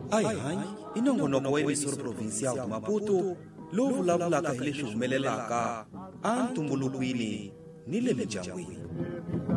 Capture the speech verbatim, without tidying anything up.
Ai hai, inongonoko wa emisora provincial de Maputo, lowu vulavulaka hi leswi humelelaka a ntumbulukwini ni le mindyangwini.